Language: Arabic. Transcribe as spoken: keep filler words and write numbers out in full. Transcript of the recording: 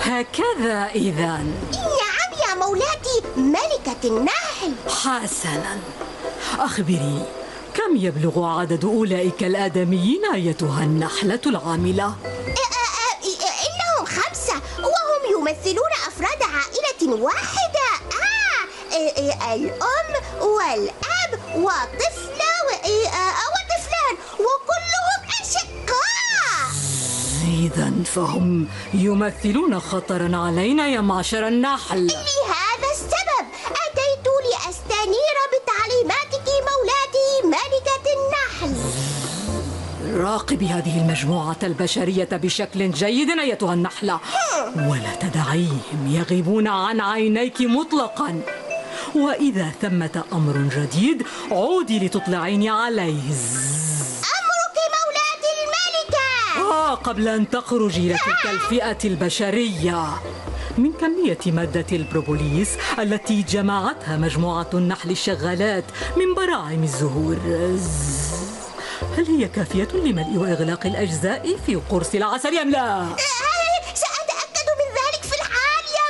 هكذا إذن. نعم يا مولاتي ملكة النحل. حسناً، أخبري، كم يبلغ عدد أولئك الآدميين أيتها النحلة العاملة؟ إنهم خمسة وهم يمثلون أفراد عائلة واحدة. آه الأم والأب وطفلة وطفلان وكلهم أشقاء. إذن فهم يمثلون خطراً علينا يا معشر النحل. لهذا السبب أتيت لأستنير بتعليماتك مولاتي ملكة النحل. راقبي هذه المجموعة البشرية بشكل جيد أيتها النحلة، ولا تدعيهم يغيبون عن عينيك مطلقاً. وإذا ثمة أمر جديد عودي لتطلعيني عليه. أمرك مولاتي الملكة. آه قبل أن تخرجي لتلك الفئة البشرية. من كمية مادة البروبوليس التي جمعتها مجموعة النحل الشغالات من براعم الزهور، هل هي كافية لملء وإغلاق الأجزاء في قرص العسل أم لا؟